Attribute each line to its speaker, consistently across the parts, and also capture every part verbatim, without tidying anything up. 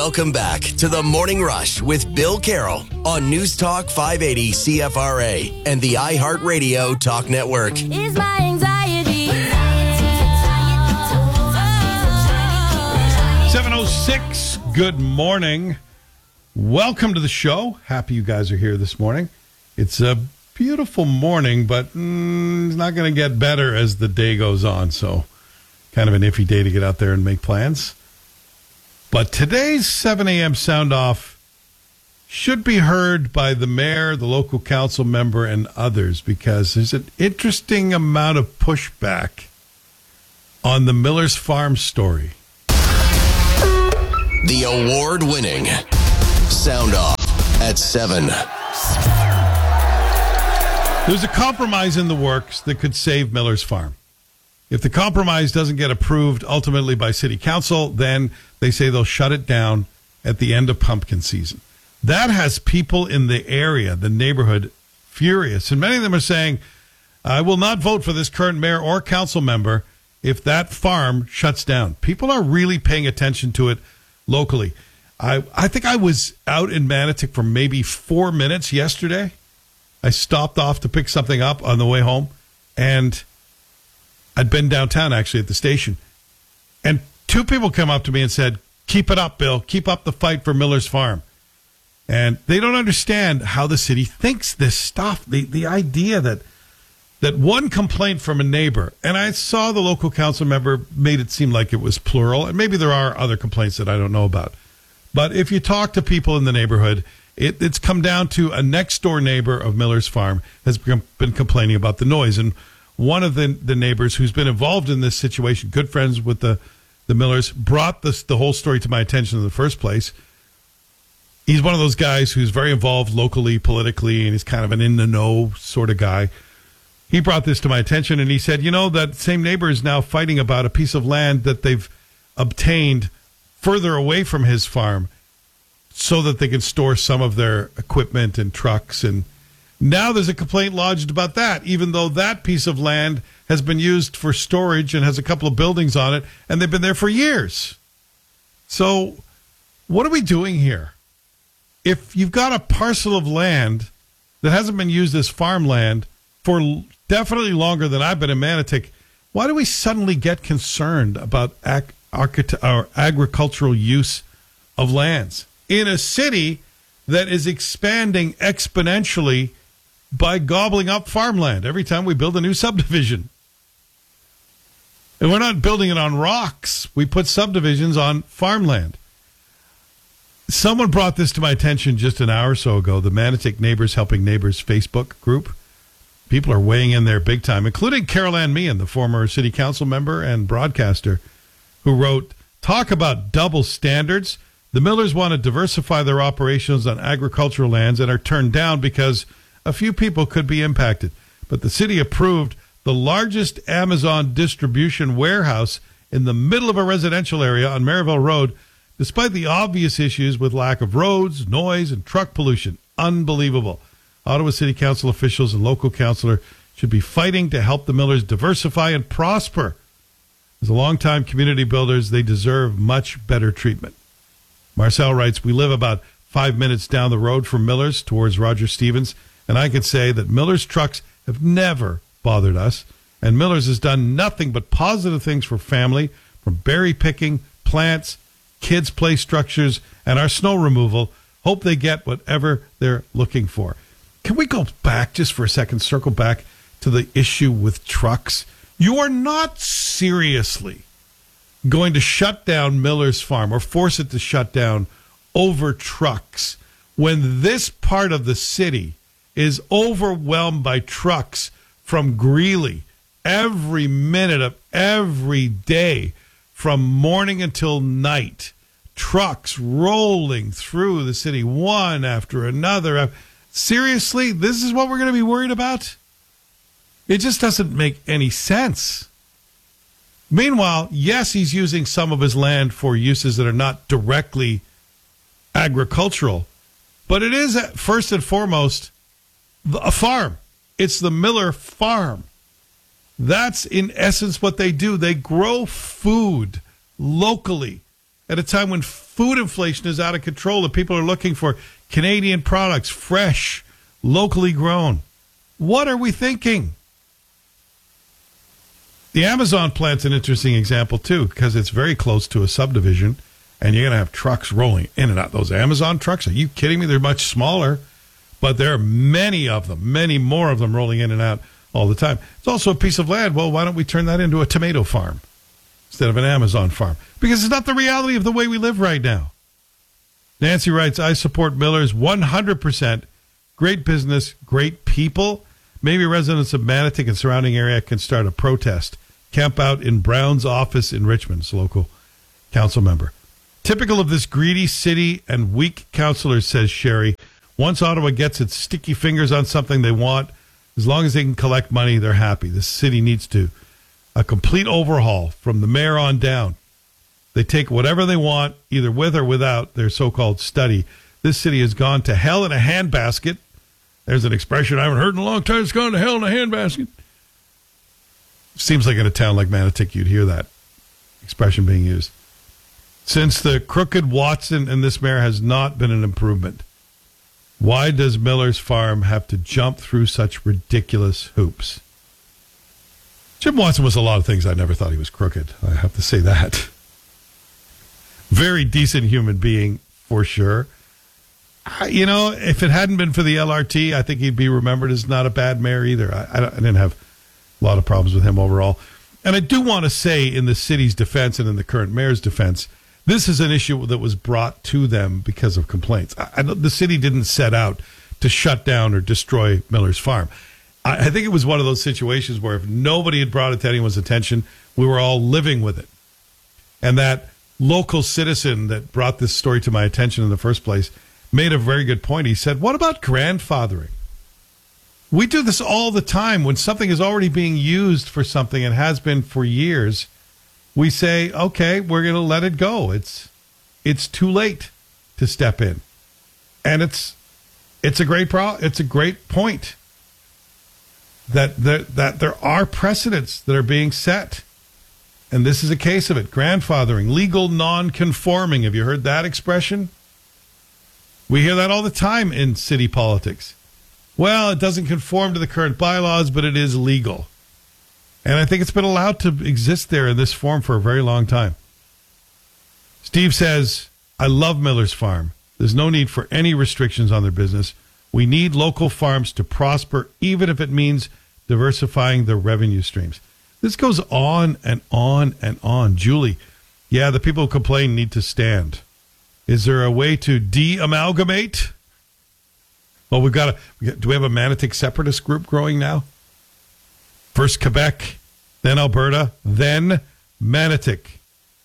Speaker 1: Welcome back to the Morning Rush with Bill Carroll on News Talk five eighty C F R A and the iHeartRadio Talk Network.
Speaker 2: Is my anxiety.
Speaker 3: seven oh six, good morning. Welcome to the show. Happy you guys are here this morning. It's a beautiful morning, but mm, it's not going to get better as the day goes on, so kind of an iffy day to get out there and make plans. But today's seven a.m. sound off should be heard by the mayor, the local council member, and others because there's an interesting amount of pushback on the Miller's Farm story.
Speaker 1: The award-winning Sound Off at seven.
Speaker 3: There's a compromise in the works that could save Miller's Farm. If the compromise doesn't get approved ultimately by city council, then they say they'll shut it down at the end of pumpkin season. That has people in the area, the neighborhood, furious. And many of them are saying, I will not vote for this current mayor or council member if that farm shuts down. People are really paying attention to it locally. I, I think I was out in Manotick for maybe four minutes yesterday. I stopped off to pick something up on the way home, and I'd been downtown, actually, at the station. And two people come up to me and said, keep it up, Bill. Keep up the fight for Miller's Farm. And they don't understand how the city thinks this stuff. The the idea that that one complaint from a neighbor, and I saw the local council member made it seem like it was plural, and maybe there are other complaints that I don't know about. But if you talk to people in the neighborhood, it, it's come down to a next-door neighbor of Miller's Farm has been complaining about the noise. And one of the, the neighbors who's been involved in this situation, good friends with the, the Millers, brought this, the whole story to my attention in the first place. He's one of those guys who's very involved locally, politically, and he's kind of an in-the-know sort of guy. He brought this to my attention, and he said, you know, that same neighbor is now fighting about a piece of land that they've obtained further away from his farm so that they can store some of their equipment and trucks. And now there's a complaint lodged about that, even though that piece of land has been used for storage and has a couple of buildings on it, and they've been there for years. So what are we doing here? If you've got a parcel of land that hasn't been used as farmland for definitely longer than I've been in Manotick, why do we suddenly get concerned about ag- archit- or agricultural use of lands in a city that is expanding exponentially by gobbling up farmland every time we build a new subdivision? And we're not building it on rocks. We put subdivisions on farmland. Someone brought this to my attention just an hour or so ago, the Manotick Neighbors Helping Neighbors Facebook group. People are weighing in there big time, including Carol Ann Meehan, the former city council member and broadcaster, who wrote, talk about double standards. The Millers want to diversify their operations on agricultural lands and are turned down because a few people could be impacted. But the city approved the largest Amazon distribution warehouse in the middle of a residential area on Maryville Road, despite the obvious issues with lack of roads, noise, and truck pollution. Unbelievable. Ottawa City Council officials and local councillor should be fighting to help the Millers diversify and prosper. As a longtime community builders, they deserve much better treatment. Marcel writes, we live about five minutes down the road from Miller's towards Roger Stevens, and I can say that Miller's trucks have never bothered us, and Miller's has done nothing but positive things for family, from berry picking, plants, kids' play structures, and our snow removal. Hope they get whatever they're looking for. Can we go back just for a second, circle back to the issue with trucks? You are not seriously going to shut down Miller's Farm or force it to shut down over trucks when this part of the city is overwhelmed by trucks from Greeley every minute of every day, from morning until night. Trucks rolling through the city, one after another. Seriously, this is what we're going to be worried about? It just doesn't make any sense. Meanwhile, yes, he's using some of his land for uses that are not directly agricultural, but it is, first and foremost, a farm. It's the Miller Farm. That's, in essence, what they do. They grow food locally at a time when food inflation is out of control and people are looking for Canadian products, fresh, locally grown. What are we thinking? The Amazon plant's an interesting example, too, because it's very close to a subdivision, and you're going to have trucks rolling in and out. Those Amazon trucks, are you kidding me? They're much smaller, but there are many of them, many more of them rolling in and out all the time. It's also a piece of land. Well, why don't we turn that into a tomato farm instead of an Amazon farm? Because it's not the reality of the way we live right now. Nancy writes, I support Miller's one hundred percent. Great business, great people. Maybe residents of Manotick and surrounding area can start a protest. Camp out in Brown's office in Richmond, it's a local council member. Typical of this greedy city and weak councillors, says Sherry. Once Ottawa gets its sticky fingers on something they want, as long as they can collect money, they're happy. This city needs to a complete overhaul from the mayor on down. They take whatever they want, either with or without their so-called study. This city has gone to hell in a handbasket. There's an expression I haven't heard in a long time. It's gone to hell in a handbasket. Seems like in a town like Manotick, you'd hear that expression being used. Since the crooked Watson and this mayor has not been an improvement, why does Miller's Farm have to jump through such ridiculous hoops? Jim Watson was a lot of things. I never thought he was crooked. I have to say that. Very decent human being, for sure. I, you know, if it hadn't been for the L R T, I think he'd be remembered as not a bad mayor either. I, I, I didn't have a lot of problems with him overall. And I do want to say, in the city's defense and in the current mayor's defense, this is an issue that was brought to them because of complaints. I, I, the city didn't set out to shut down or destroy Miller's Farm. I, I think it was one of those situations where if nobody had brought it to anyone's attention, we were all living with it. And that local citizen that brought this story to my attention in the first place made a very good point. He said, what about grandfathering? We do this all the time. When something is already being used for something and has been for years, we say, okay, we're going to let it go. It's it's too late to step in. And it's it's a great pro it's a great point that there, that there are precedents that are being set. And this is a case of it. Grandfathering, legal non-conforming. Have you heard that expression? We hear that all the time in city politics. Well, it doesn't conform to the current bylaws, but it is legal. And I think it's been allowed to exist there in this form for a very long time. Steve says, I love Miller's Farm. There's no need for any restrictions on their business. We need local farms to prosper, even if it means diversifying their revenue streams. This goes on and on and on. Julie, yeah, the people who complain need to stand. Is there a way to de-amalgamate? Well, we've got a, do we have a Manotick separatist group growing now? First Quebec, then Alberta, then Manotick.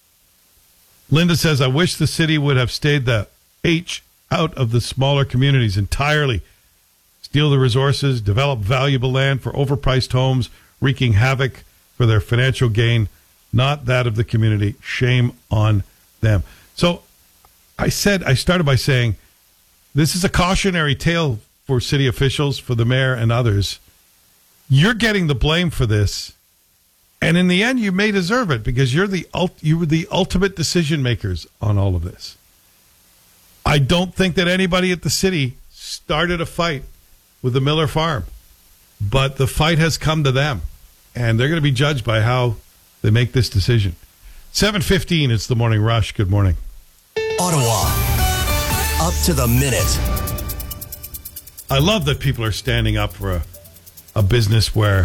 Speaker 3: Linda says, I wish the city would have stayed the H out of the smaller communities entirely. Steal the resources, develop valuable land for overpriced homes, wreaking havoc for their financial gain, not that of the community. Shame on them. So I said, I started by saying, this is a cautionary tale for city officials, for the mayor and others. You're getting the blame for this. And in the end, you may deserve it because you're the you were the ultimate decision makers on all of this. I don't think that anybody at the city started a fight with the Miller Farm, but the fight has come to them, and they're going to be judged by how they make this decision. seven fifteen, it's the Morning Rush. Good morning.
Speaker 1: Ottawa. Up to the minute.
Speaker 3: I love that people are standing up for a, a business where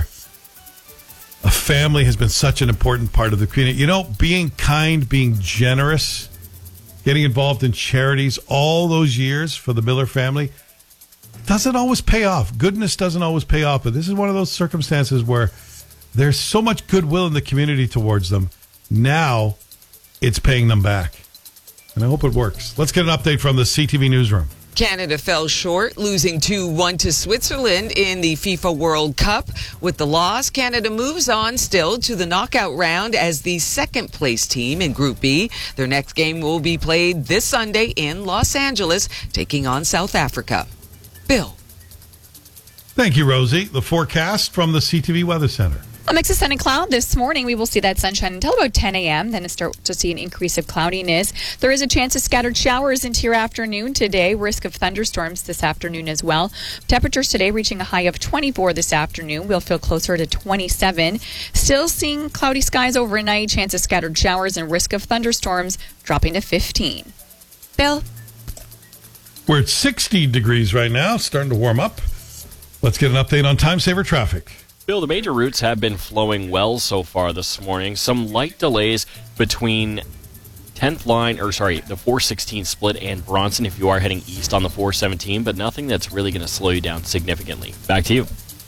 Speaker 3: a family has been such an important part of the community. You know, being kind, being generous, getting involved in charities all those years for the Miller family doesn't always pay off. Goodness doesn't always pay off, but this is one of those circumstances where there's so much goodwill in the community towards them. Now it's paying them back. And I hope it works. Let's get an update from the C T V newsroom.
Speaker 4: Canada fell short, losing two one to Switzerland in the FIFA World Cup. With the loss, Canada moves on still to the knockout round as the second-place team in Group B. Their next game will be played this Sunday in Los Angeles, taking on South Africa. Bill.
Speaker 3: Thank you, Rosie. The forecast from the C T V Weather Center.
Speaker 5: A mix of sun and cloud this morning. We will see that sunshine until about ten a.m. Then start to see an increase of cloudiness. There is a chance of scattered showers into your afternoon today. Risk of thunderstorms this afternoon as well. Temperatures today reaching a high of twenty-four this afternoon. We'll feel closer to twenty-seven. Still seeing cloudy skies overnight. Chance of scattered showers and risk of thunderstorms dropping to fifteen. Bill?
Speaker 3: We're at sixty degrees right now, starting to warm up. Let's get an update on time saver traffic.
Speaker 6: Bill, the major routes have been flowing well so far this morning. Some light delays between tenth line, or sorry, the four sixteen split and Bronson if you are heading east on the four seventeen, but nothing that's really going to slow you down significantly. Back to you.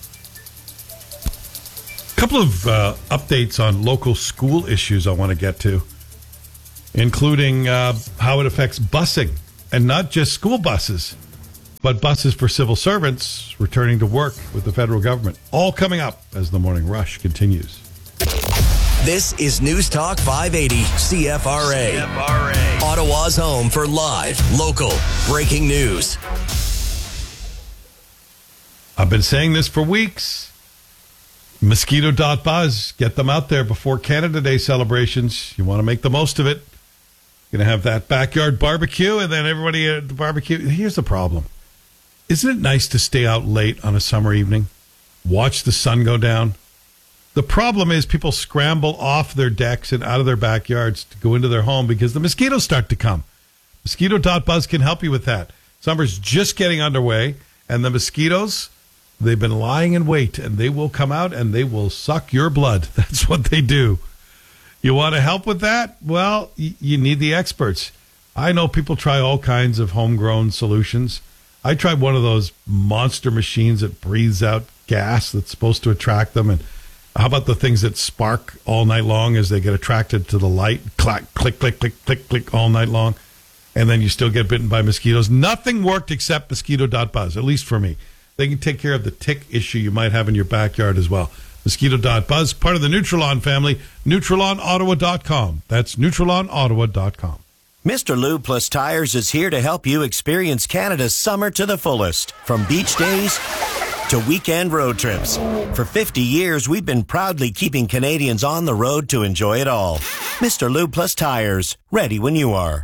Speaker 3: A couple of uh, updates on local school issues I want to get to, including uh, how it affects busing, and not just school buses, but buses for civil servants returning to work with the federal government. All coming up as the morning rush continues.
Speaker 1: This is News Talk five eighty C F R A. C F R A. Ottawa's home for live, local, breaking news.
Speaker 3: I've been saying this for weeks. Mosquito dot buzz. Get them out there before Canada Day celebrations. You want to make the most of it. Going to have that backyard barbecue, and then everybody at the barbecue. Here's the problem. Isn't it nice to stay out late on a summer evening? Watch the sun go down? The problem is people scramble off their decks and out of their backyards to go into their home because the mosquitoes start to come. Mosquito dot buzz can help you with that. Summer's just getting underway, and the mosquitoes, they've been lying in wait, and they will come out and they will suck your blood. That's what they do. You want to help with that? Well, y- you need the experts. I know people try all kinds of homegrown solutions. I tried one of those monster machines that breathes out gas that's supposed to attract them. And how about the things that spark all night long as they get attracted to the light? Clack, click, click, click, click, click all night long. And then you still get bitten by mosquitoes. Nothing worked except Mosquito dot buzz, at least for me. They can take care of the tick issue you might have in your backyard as well. Mosquito dot buzz, part of the Neutralon family, Neutralon Ottawa dot com. That's Neutralon Ottawa dot com.
Speaker 7: Mister Lube Plus Tires is here to help you experience Canada's summer to the fullest. From beach days to weekend road trips. For fifty years, we've been proudly keeping Canadians on the road to enjoy it all. Mister Lube Plus Tires, ready when you are.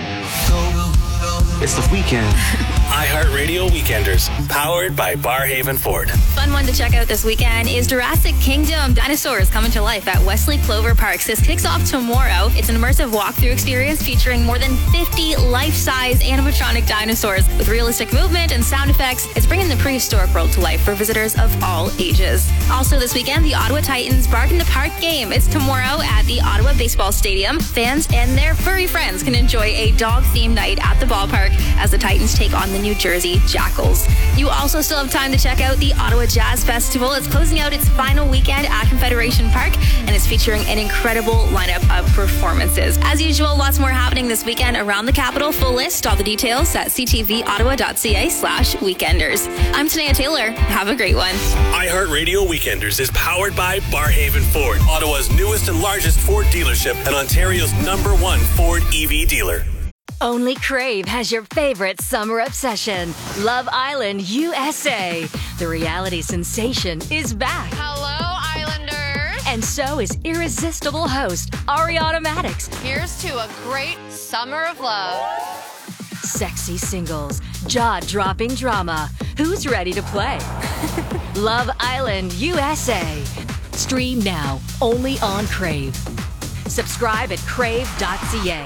Speaker 8: It's the weekend. iHeartRadio Weekenders, powered by Barhaven Ford.
Speaker 2: Fun one to check out this weekend is Jurassic Kingdom. Dinosaurs coming to life at Wesley Clover Parks. This kicks off tomorrow. It's an immersive walkthrough experience featuring more than fifty life-size animatronic dinosaurs with realistic movement and sound effects. It's bringing the prehistoric world to life for visitors of all ages. Also this weekend, the Ottawa Titans Bark in the Park game. It's tomorrow at the Ottawa Baseball Stadium. Fans and their furry friends can enjoy a dog-themed night at the ballpark as the Titans take on the New Jersey Jackals. You also still have time to check out the Ottawa Jazz Festival. It's closing out its final weekend at Confederation Park, and it's featuring an incredible lineup of performances. As usual, lots more happening this weekend around the capital. Full list, all the details at c t v ottawa dot c a slash weekenders. I'm Tania Taylor. Have a great one.
Speaker 8: iHeartRadio Weekenders is powered by Barhaven Ford, Ottawa's newest and largest Ford dealership and Ontario's number one Ford E V dealer.
Speaker 9: Only Crave has your favorite summer obsession, Love Island U S A. The reality sensation is back.
Speaker 10: Hello, Islanders.
Speaker 9: And so is irresistible host Ariana Maddox.
Speaker 10: Here's to a great summer of love.
Speaker 9: Sexy singles, jaw-dropping drama. Who's ready to play? Love Island U S A. Stream now, only on Crave. Subscribe at crave dot c a.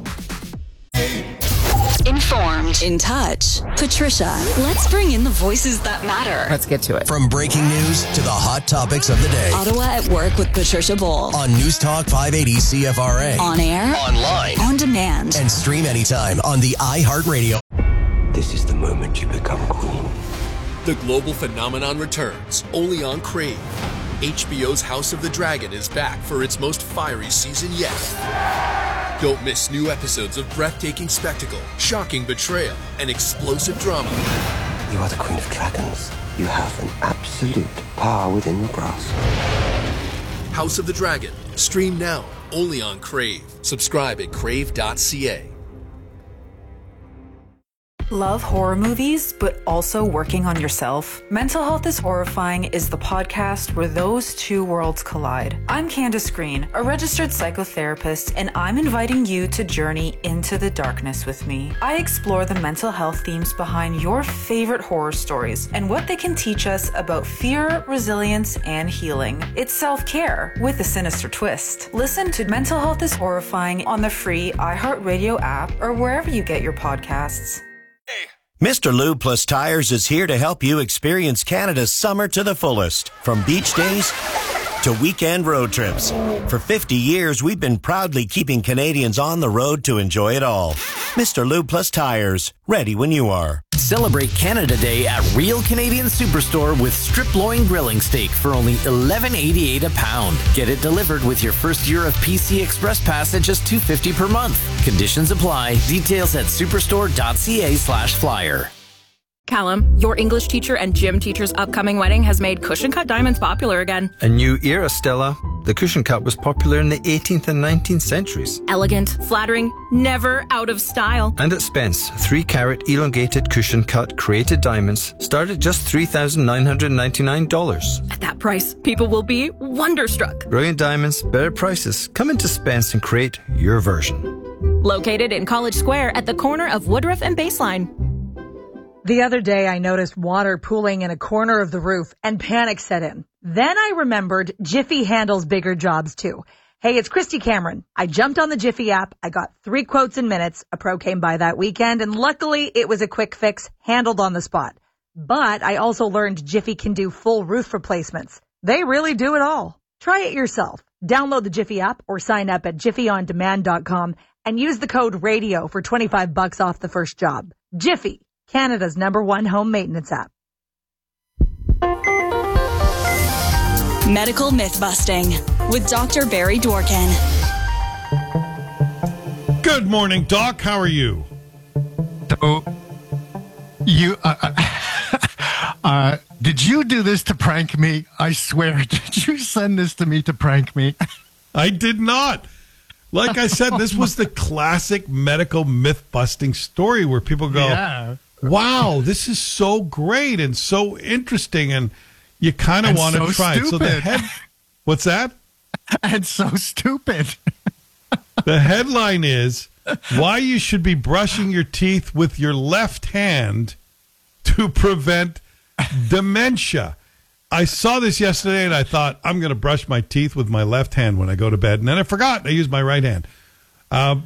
Speaker 11: Informed. In touch. Patricia, let's bring in the voices that matter.
Speaker 4: Let's get to it.
Speaker 1: From breaking news to the hot topics of the day.
Speaker 11: Ottawa at Work with Patricia Bowl.
Speaker 1: On News Talk five eighty C F R A.
Speaker 11: On air.
Speaker 1: Online.
Speaker 11: On demand.
Speaker 1: And stream anytime on the iHeartRadio.
Speaker 12: This is the moment you become queen.
Speaker 13: The global phenomenon returns, only on Crave. H B O's House of the Dragon is back for its most fiery season yet. Don't miss new episodes of breathtaking spectacle, shocking betrayal, and explosive drama.
Speaker 12: You are the Queen of Dragons. You have an absolute power within your grasp.
Speaker 13: House of the Dragon. Stream now, only on Crave. Subscribe at crave dot c a.
Speaker 14: Love horror movies, but also working on yourself? Mental Health is Horrifying is the podcast where those two worlds collide. I'm Candace Green, a registered psychotherapist, and I'm inviting you to journey into the darkness with me. I explore the mental health themes behind your favorite horror stories and what they can teach us about fear, resilience, and healing. It's self-care with a sinister twist. Listen to Mental Health is Horrifying on the free iHeartRadio app or wherever you get your podcasts.
Speaker 7: Mister Lube Plus Tires is here to help you experience Canada's summer to the fullest. From beach days to weekend road trips. For fifty years, we've been proudly keeping Canadians on the road to enjoy it all. Mister Lube Plus Tires, ready when you are.
Speaker 15: Celebrate Canada Day at Real Canadian Superstore with strip loin grilling steak for only eleven eighty-eight a pound. Get it delivered with your first year of P C Express Pass at just two fifty per month. Conditions apply. Details at superstore.ca slash flyer.
Speaker 16: Callum, your English teacher and gym teacher's upcoming wedding has made cushion cut diamonds popular again.
Speaker 17: A new era, Stella. The cushion cut was popular in the eighteenth and nineteenth centuries.
Speaker 16: Elegant, flattering, never out of style.
Speaker 17: And at Spence, three carat elongated cushion cut created diamonds start at just three thousand nine hundred ninety-nine dollars.
Speaker 16: At that price, people will be wonderstruck.
Speaker 17: Brilliant diamonds, better prices. Come into Spence and create your version.
Speaker 16: Located in College Square at the corner of Woodruff and Baseline.
Speaker 18: The other day, I noticed water pooling in a corner of the roof and panic set in. Then I remembered Jiffy handles bigger jobs too. Hey, it's Christy Cameron. I jumped on the Jiffy app. I got three quotes in minutes. A pro came by that weekend, and luckily it was a quick fix handled on the spot. But I also learned Jiffy can do full roof replacements. They really do it all. Try it yourself. Download the Jiffy app or sign up at jiffy on demand dot com and use the code RADIO for twenty-five bucks off the first job. Jiffy, Canada's number one home maintenance app.
Speaker 11: Medical Myth-Busting with Doctor Barry Dworkin.
Speaker 3: Good morning, Doc. How are you?
Speaker 19: So, you, uh, uh, did you do this to prank me? I swear, did you send this to me to prank me?
Speaker 3: I did not. Like I said, this was the classic medical myth-busting story where people go, yeah. Wow, this is so great and so interesting, and you kind of want to so try it. So the head, what's that?
Speaker 19: And so stupid.
Speaker 3: The headline is why you should be brushing your teeth with your left hand to prevent dementia. I saw this yesterday and I thought, I'm going to brush my teeth with my left hand when I go to bed. And then I forgot. I used my right hand. Um,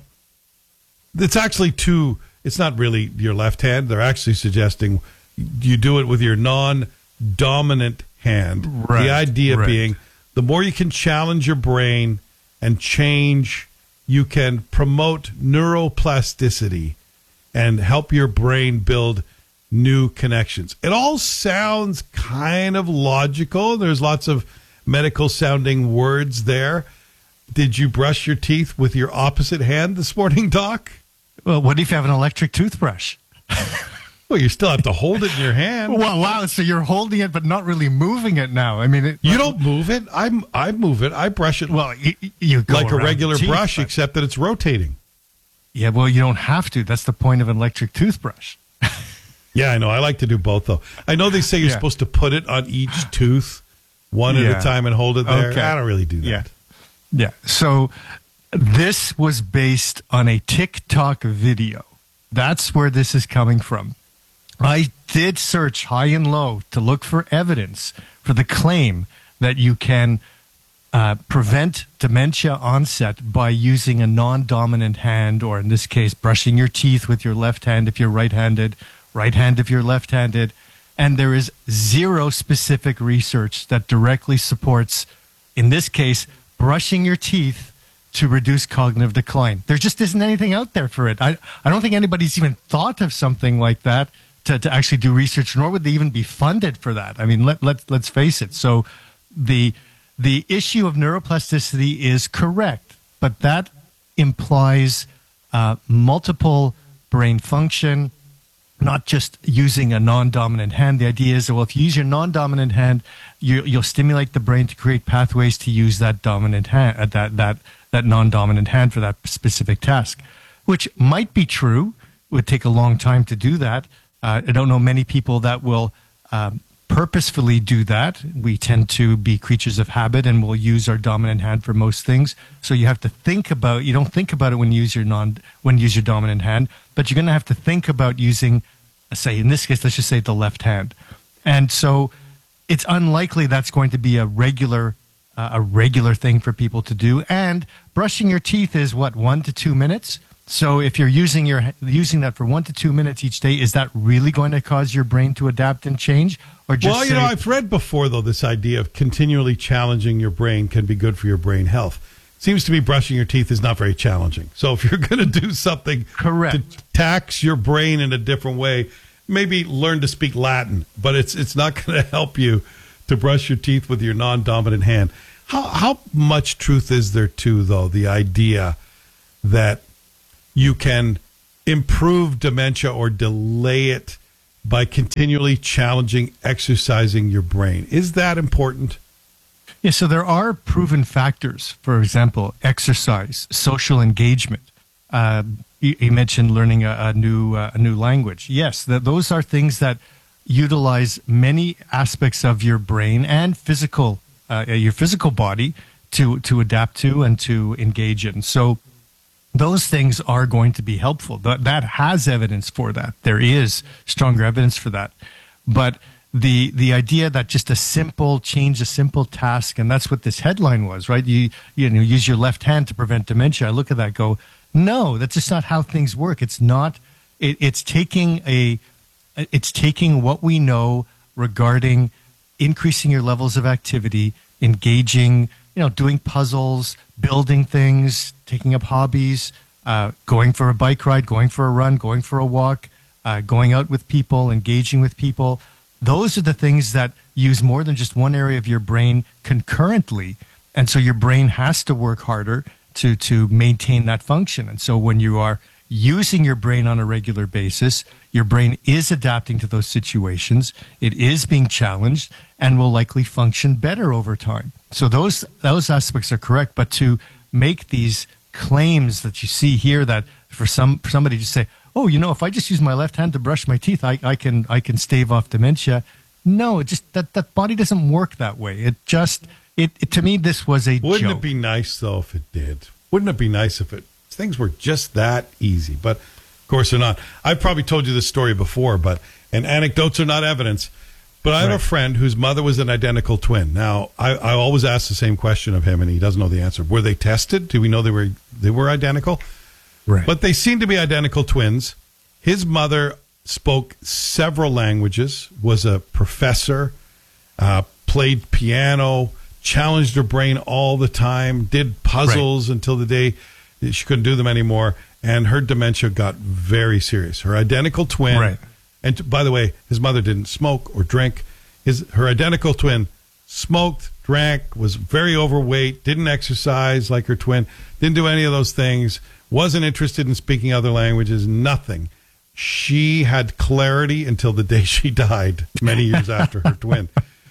Speaker 3: it's actually two. It's not really your left hand. They're actually suggesting you do it with your non-dominant hand.
Speaker 19: Right,
Speaker 3: the idea
Speaker 19: right.
Speaker 3: being the more you can challenge your brain and change, you can promote neuroplasticity and help your brain build new connections. It all sounds kind of logical. There's lots of medical sounding words there. Did you brush your teeth with your opposite hand this morning, Doc?
Speaker 19: Well, what if you have an electric toothbrush?
Speaker 3: Well, you still have to hold it in your hand.
Speaker 19: Well, wow. So you're holding it, but not really moving it now. I mean, it,
Speaker 3: you don't move it. I I move it. I brush it.
Speaker 19: Well, you, you go
Speaker 3: like a regular
Speaker 19: teeth,
Speaker 3: brush,
Speaker 19: but...
Speaker 3: except that it's rotating.
Speaker 19: Yeah, well, you don't have to. That's the point of an electric toothbrush.
Speaker 3: Yeah, I know. I like to do both, though. I know they say you're yeah. supposed to put it on each tooth, one yeah. at a time, and hold it there. Okay. I don't really do that.
Speaker 19: Yeah. Yeah. So this was based on a TikTok video. That's where this is coming from. I did search high and low to look for evidence for the claim that you can uh, prevent dementia onset by using a non-dominant hand, or in this case, brushing your teeth with your left hand if you're right-handed, right hand if you're left-handed. And there is zero specific research that directly supports, in this case, brushing your teeth to reduce cognitive decline. There just isn't anything out there for it. I, I don't think anybody's even thought of something like that to, to actually do research, nor would they even be funded for that. I mean, let, let, let's face it. So the, the issue of neuroplasticity is correct, but that implies uh, multiple brain function, not just using a non-dominant hand. The idea is that, well, if you use your non-dominant hand, you, you'll stimulate the brain to create pathways to use that dominant hand, uh, that that that non-dominant hand for that specific task, which might be true would take a long time to do that. Uh, I don't know many people that will um, purposefully do that. We tend to be creatures of habit and we'll use our dominant hand for most things. So you have to think about, you don't think about it when you use your non, when you use your dominant hand, but you're going to have to think about using, say, in this case, let's just say the left hand. And so it's unlikely that's going to be a regular, uh, a regular thing for people to do. And brushing your teeth is what, one to two minutes? So if you're using your using that for one to two minutes each day, is that really going to cause your brain to adapt and change? Or just
Speaker 3: well, you
Speaker 19: say,
Speaker 3: know, I've read before, though, this idea of continually challenging your brain can be good for your brain health. Seems to me brushing your teeth is not very challenging. So if you're going to do something
Speaker 19: correct
Speaker 3: to tax your brain in a different way, maybe learn to speak Latin, but it's it's not going to help you to brush your teeth with your non-dominant hand. How how much truth is there to, though, the idea that you can improve dementia or delay it by continually challenging, exercising your brain? Is that important?
Speaker 19: Yeah, so there are proven factors. For example, exercise, social engagement. Uh, you, you mentioned learning a, a new uh, a new language. Yes, th- those are things that utilize many aspects of your brain and physical, uh, your physical body to to adapt to and to engage in. So those things are going to be helpful. That, that has evidence for that. There is stronger evidence for that. But the the idea that just a simple change, a simple task, and that's what this headline was, right? You you know, use your left hand to prevent dementia. I look at that and go, no, that's just not how things work. It's not, it, it's taking a, it's taking what we know regarding increasing your levels of activity, engaging, you know, doing puzzles, building things, taking up hobbies, uh, going for a bike ride, going for a run, going for a walk, uh, going out with people, engaging with people. Those are the things that use more than just one area of your brain concurrently. And so your brain has to work harder to, to maintain that function. And so when you are using your brain on a regular basis, your brain is adapting to those situations. It is being challenged and will likely function better over time. So those those aspects are correct. But to make these claims that you see here, that for some for somebody to say, oh, you know, if I just use my left hand to brush my teeth, I, I can I can stave off dementia. No, it just that, that body doesn't work that way. It just it, it to me this was a
Speaker 3: Wouldn't
Speaker 19: joke.
Speaker 3: it be nice though if it did? Wouldn't it be nice if it things were just that easy? But of course they're not. I've probably told you this story before, but and anecdotes are not evidence. But I have
Speaker 19: Right.
Speaker 3: a friend whose mother was an identical twin. Now, I, I always ask the same question of him, and he doesn't know the answer. Were they tested? Do we know they were they were identical?
Speaker 19: Right.
Speaker 3: But they seem to be identical twins. His mother spoke several languages, was a professor, uh, played piano, challenged her brain all the time, did puzzles until the day she couldn't do them anymore, and her dementia got very serious. Her identical twin.
Speaker 19: Right.
Speaker 3: And t- by the way, his mother didn't smoke or drink. His her identical twin smoked, drank, was very overweight, didn't exercise like her twin, didn't do any of those things, wasn't interested in speaking other languages, nothing. She had clarity until the day she died, many years after her twin.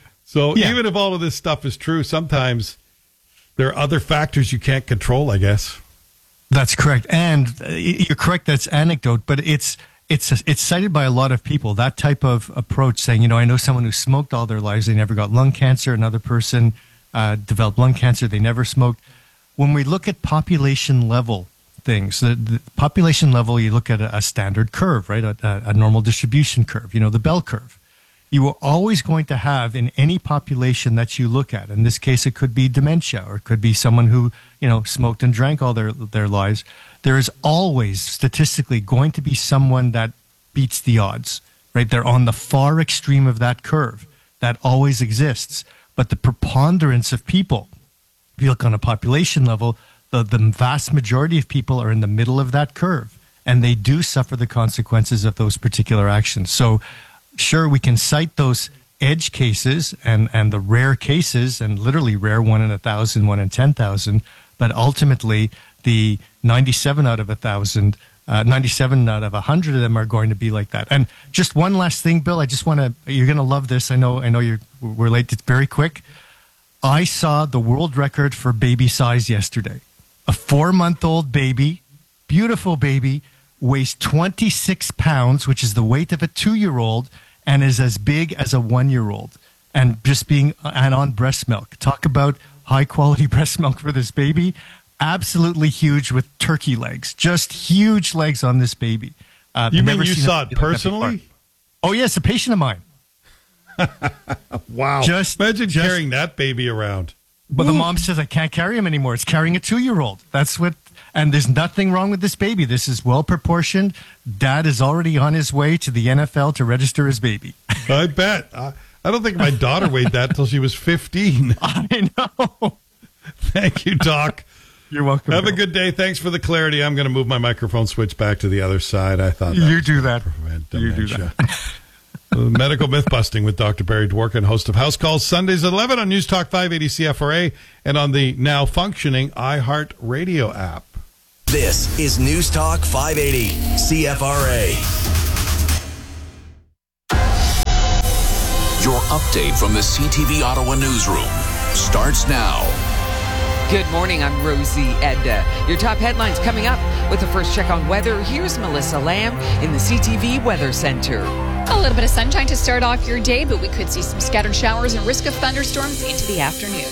Speaker 3: So
Speaker 19: Yeah.
Speaker 3: even if all of this stuff is true, sometimes there are other factors you can't control, I guess.
Speaker 19: That's correct. And uh, you're correct, that's anecdote, but it's It's it's cited by a lot of people, that type of approach, saying, you know, I know someone who smoked all their lives, they never got lung cancer. Another person uh, developed lung cancer, they never smoked. When we look at population level things, the, the population level, you look at a, a standard curve, right, a, a, a normal distribution curve, you know, the bell curve. You are always going to have in any population that you look at, in this case it could be dementia, or it could be someone who, you know, smoked and drank all their their lives. There is always statistically going to be someone that beats the odds, right? They're on the far extreme of that curve. That always exists. But the preponderance of people, if you look on a population level, the, the vast majority of people are in the middle of that curve, and they do suffer the consequences of those particular actions. So sure, we can cite those edge cases and, and the rare cases, and literally rare, one in a thousand, one in ten thousand, but ultimately the ninety-seven out of a thousand, uh, ninety-seven out of a hundred of them are going to be like that. And just one last thing, Bill, I just want to, you're going to love this. I know, I know you're, we're late. It's very quick. I saw the world record for baby size yesterday. A four month old baby, beautiful baby, weighs twenty-six pounds, which is the weight of a two-year-old, and is as big as a one-year-old. And just being and on breast milk. Talk about high-quality breast milk for this baby. Absolutely huge with turkey legs. Just huge legs on this baby. Uh,
Speaker 3: you mean
Speaker 19: never
Speaker 3: you
Speaker 19: seen
Speaker 3: saw it personally?
Speaker 19: Oh, yes, a patient of mine.
Speaker 3: Wow.
Speaker 19: Just
Speaker 3: Imagine
Speaker 19: just,
Speaker 3: carrying that baby around.
Speaker 19: But the mom says, I can't carry him anymore. It's carrying a two-year-old. That's what, and there's nothing wrong with this baby. This is well-proportioned. Dad is already on his way to the N F L to register his baby.
Speaker 3: I bet. I, I don't think my daughter weighed that until she was fifteen.
Speaker 19: I know.
Speaker 3: Thank you, Doc.
Speaker 19: You're welcome.
Speaker 3: Have Bill. a good day. Thanks for the clarity. I'm going to move my microphone switch back to the other side. I thought that
Speaker 19: you do that.
Speaker 3: You do that. Medical myth busting with Doctor Barry Dworkin, host of House Calls Sundays at eleven on News Talk five eighty C F R A and on the now functioning iHeart Radio app.
Speaker 1: This is News Talk five eighty C F R A.
Speaker 20: Your update from the C T V Ottawa newsroom starts now.
Speaker 4: Good morning, I'm Rosie Edda. Your top headlines coming up with the first check on weather. Here's Melissa Lamb in the C T V Weather Center.
Speaker 5: A little bit of sunshine to start off your day, but we could see some scattered showers and risk of thunderstorms into the afternoon.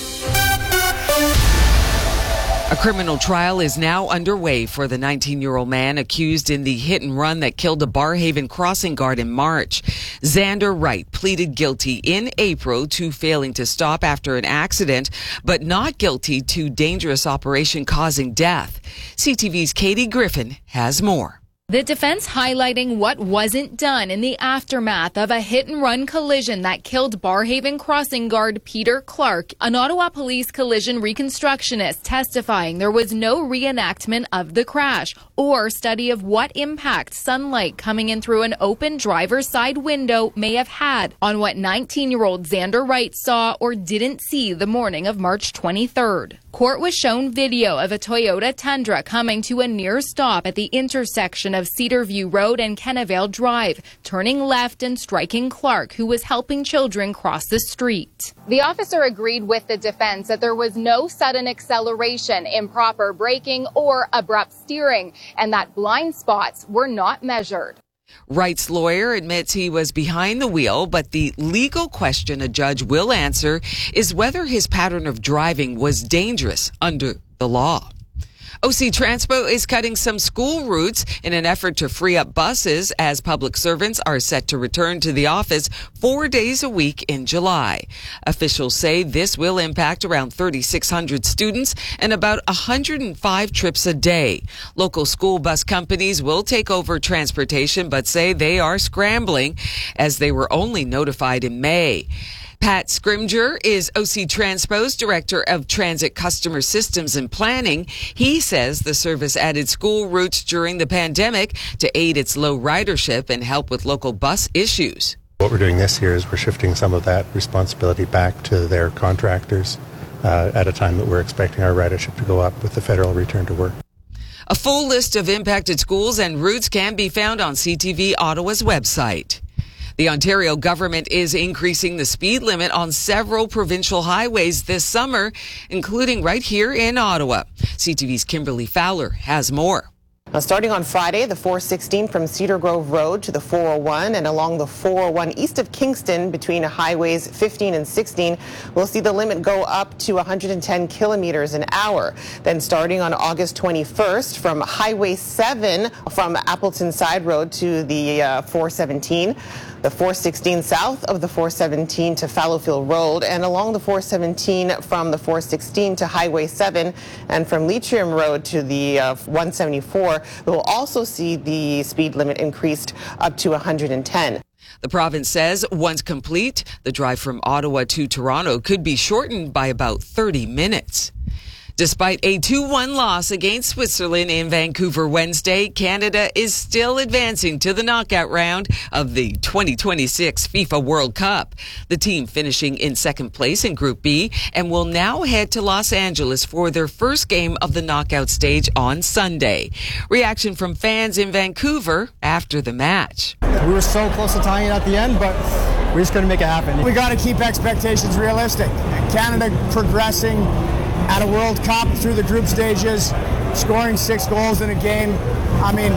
Speaker 4: A criminal trial is now underway for the nineteen-year-old man accused in the hit and run that killed a Barrhaven crossing guard in March. Xander Wright pleaded guilty in April to failing to stop after an accident, but not guilty to dangerous operation causing death. C T V's Katie Griffin has more.
Speaker 21: The defense highlighting what wasn't done in the aftermath of a hit-and-run collision that killed Barrhaven crossing guard Peter Clark. An Ottawa Police collision reconstructionist testifying there was no reenactment of the crash or study of what impact sunlight coming in through an open driver's side window may have had on what nineteen-year-old Xander Wright saw or didn't see the morning of March twenty-third. Court was shown video of a Toyota Tundra coming to a near stop at the intersection of Cedarview Road and Kennevale Drive, turning left and striking Clark, who was helping children cross the street. The officer agreed with the defense that there was no sudden acceleration, improper braking, or abrupt steering, and that blind spots were not measured.
Speaker 4: Wright's lawyer admits he was behind the wheel, but the legal question a judge will answer is whether his pattern of driving was dangerous under the law. O C Transpo is cutting some school routes in an effort to free up buses as public servants are set to return to the office four days a week in July. Officials say this will impact around thirty-six hundred students and about one hundred five trips a day. Local school bus companies will take over transportation, but say they are scrambling as they were only notified in May. Pat Scrimger is O C Transpo's Director of Transit Customer Systems and Planning. He says the service added school routes during the pandemic to aid its low ridership and help with local bus issues.
Speaker 22: What we're doing this year is we're shifting some of that responsibility back to their contractors uh, at a time that we're expecting our ridership to go up with the federal return to work.
Speaker 4: A full list of impacted schools and routes can be found on C T V Ottawa's website. The Ontario government is increasing the speed limit on several provincial highways this summer, including right here in Ottawa. C T V's Kimberly Fowler has more.
Speaker 23: Now, starting on Friday, the four sixteen from Cedar Grove Road to the four oh one and along the four oh one east of Kingston between highways fifteen and sixteen, we'll see the limit go up to one hundred ten kilometers an hour. Then starting on August twenty-first from Highway seven from Appleton Side Road to the uh, four seventeen, the four sixteen south of the four seventeen to Fallowfield Road, and along the four seventeen from the four sixteen to Highway seven, and from Leitrim Road to the uh, one seventy-four, we will also see the speed limit increased up to one hundred ten.
Speaker 4: The province says once complete, the drive from Ottawa to Toronto could be shortened by about thirty minutes. Despite a two one loss against Switzerland in Vancouver Wednesday, Canada is still advancing to the knockout round of the twenty twenty-six FIFA World Cup. The team finishing in second place in Group B and will now head to Los Angeles for their first game of the knockout stage on Sunday. Reaction from fans in Vancouver after the match.
Speaker 24: We were so close to tying it at the end, but we're just going to make it happen. We got to keep expectations realistic. Canada progressing at a World Cup through the group stages, scoring six goals in a game. I mean,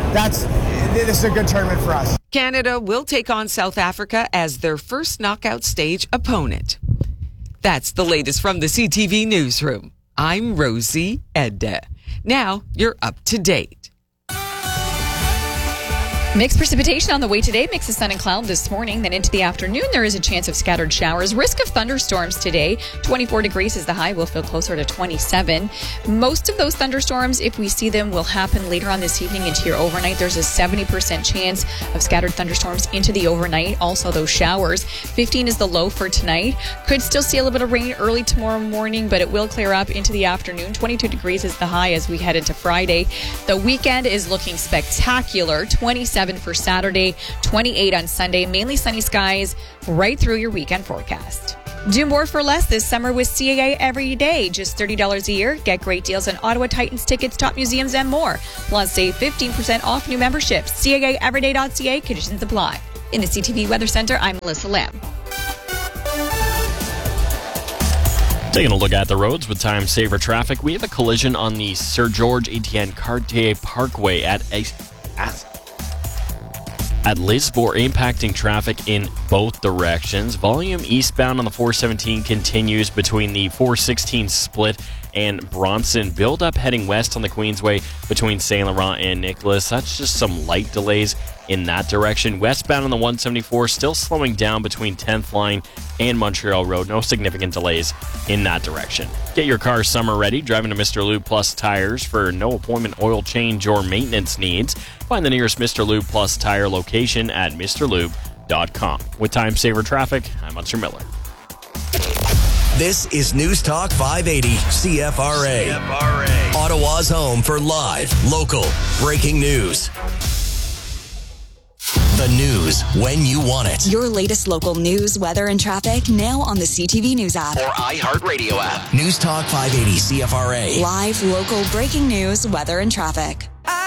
Speaker 24: that's this is a good tournament for us.
Speaker 4: Canada will take on South Africa as their first knockout stage opponent. That's the latest from the C T V Newsroom. I'm Rosie Edda. Now you're up to date.
Speaker 5: Mixed precipitation on the way today. Mix of sun and cloud this morning. Then into the afternoon, there is a chance of scattered showers. Risk of thunderstorms today. twenty-four degrees is the high. We'll feel closer to twenty-seven. Most of those thunderstorms, if we see them, will happen later on this evening into your overnight. There's a seventy percent chance of scattered thunderstorms into the overnight. Also, those showers. fifteen is the low for tonight. Could still see a little bit of rain early tomorrow morning, but it will clear up into the afternoon. twenty-two degrees is the high as we head into Friday. The weekend is looking spectacular. twenty-seven for Saturday, twenty-eight on Sunday. Mainly sunny skies right through your weekend forecast. Do more for less this summer with C A A every day. Just thirty dollars a year. Get great deals on Ottawa Titans tickets, top museums, and more. Plus, save fifteen percent off new memberships. C A A everyday dot C A. Conditions apply. In the C T V Weather Center, I'm Melissa Lamb.
Speaker 2: Taking a look at the roads with time saver traffic, we have a collision on the Sir George Etienne Cartier Parkway at a at At Lisbore, impacting traffic in both directions. Volume eastbound on the four seventeen continues between the four sixteen split and Bronson. Build up heading west on the Queensway between Saint Laurent and Nicholas. That's just some light delays in that direction. Westbound on the one seventy-four, still slowing down between tenth Line and Montreal Road. No significant delays in that direction. Get your car summer ready. Driving to Mister Lube Plus Tires for no appointment oil change or maintenance needs. Find the nearest Mister Lube Plus Tire location at Mr Lube dot com. With time saver traffic, I'm Hunter Miller.
Speaker 1: This is News Talk five eighty C F R A. C F R A. Ottawa's home for live, local, breaking news. The news when you want it.
Speaker 11: Your latest local news, weather, and traffic now on the C T V News app.
Speaker 1: Or iHeartRadio app. News Talk five eighty C F R A.
Speaker 11: Live, local, breaking news, weather, and traffic.